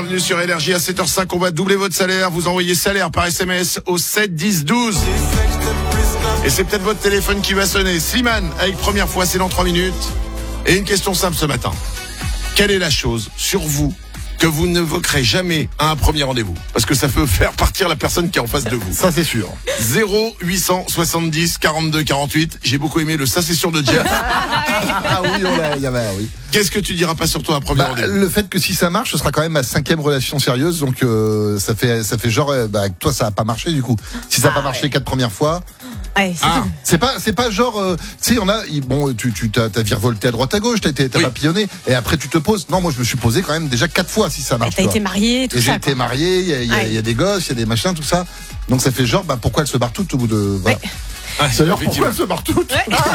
Bienvenue sur Énergie à 7h05, on va doubler votre salaire. Vous envoyez salaire par SMS au 7 10 12. Et c'est peut-être votre téléphone qui va sonner. Slimane, avec première fois, c'est dans 3 minutes. Et une question simple ce matin. Quelle est la chose sur vous que vous n'évoquerez jamais à un premier rendez-vous? Parce que ça peut faire partir la personne qui est en face de vous. Ça, c'est sûr. 0870 42 48. J'ai beaucoup aimé le ça c'est sûr de Jeff. Ah oui, il y avait, oui. Qu'est-ce que tu diras pas sur toi à un premier rendez-vous? Le fait que si ça marche, ce sera quand même ma 5e relation sérieuse, donc ça fait genre, toi ça a pas marché du coup. Si ça a pas marché 4 premières fois. Ouais, c'est pas genre, tu sais, tu t'as virevolté à droite à gauche, t'as papillonné, et après tu te poses. Non, moi je me suis posé quand même déjà 4 fois si ça marche. T'as été marié, tout et ça. J'ai été marié, il y a des gosses, il y a des machins, tout ça. Donc ça fait genre, pourquoi elles se barrent toutes au bout de. Voilà. C'est alors pourquoi elles se barrent toutes.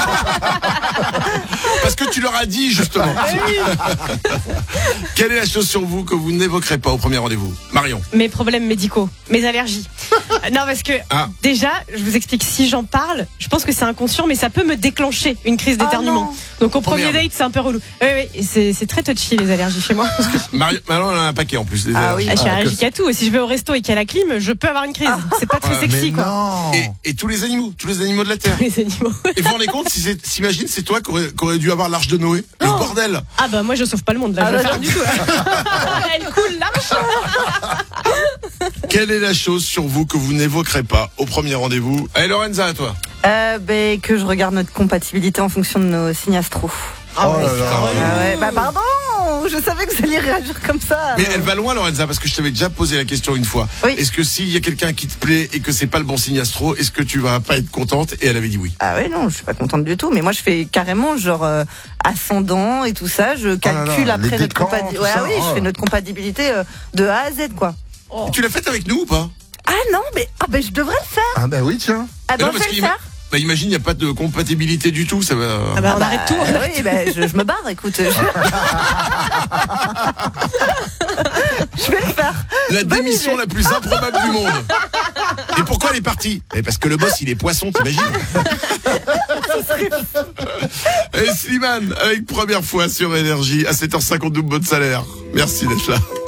Parce que tu leur as dit justement. Quelle est la chose sur vous que vous n'évoquerez pas au premier rendez-vous? Marion. Mes problèmes médicaux, mes allergies. Non, parce que déjà, je vous explique, si j'en parle, je pense que c'est inconscient, mais ça peut me déclencher une crise d'éternuement. Donc au premier date, c'est un peu relou. Oui, c'est très touchy les allergies chez moi. Marion, on en a un paquet en plus. Je suis allergique à tout. Et si je vais au resto et qu'il y a la clim, je peux avoir une crise. C'est pas très sexy, quoi. Non. Et tous les animaux de la terre. Les animaux. Et vous vous rendez compte, s'imagine, c'est toi qui aurait dû avoir l'arche de Noé. Le bordel. Ah bah moi je sauve pas le monde là, je vais faire du tout. Elle coule l'arche. Quelle est la chose sur vous que vous n'évoquerez pas au premier rendez-vous? Allez Lorenza, à toi. Que je regarde notre compatibilité en fonction de nos signes astro. Pardon, je savais que vous alliez réagir comme ça. Mais elle va loin Lorenza, parce que je t'avais déjà posé la question une fois. Oui. Est-ce que s'il y a quelqu'un qui te plaît et que c'est pas le bon signe astro, est-ce que tu vas pas être contente? Et elle avait dit oui. Ah ouais, non, je suis pas contente du tout. Mais moi je fais carrément genre ascendant et tout ça. Je calcule après notre compatibilité. Je fais notre compatibilité de A à Z quoi. Et tu l'as faite avec nous ou pas? Ah non, mais je devrais le faire. Ah bah oui, tiens. Ah ben je vais le faire. Bah imagine, il n'y a pas de compatibilité du tout, ça va. On arrête tout. Oui, je me barre, écoute. Je vais le faire. La démission la plus improbable du monde. Et pourquoi elle est partie? Parce que le boss, il est poisson, t'imagines? Et Slimane, avec première fois sur Énergie, à 7h50 double votre salaire. Merci d'être là.